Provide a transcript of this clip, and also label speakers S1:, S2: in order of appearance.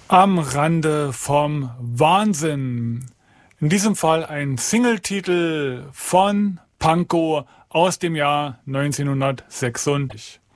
S1: Am Rande vom Wahnsinn. In diesem Fall ein Singletitel von Pankow aus dem Jahr 1996.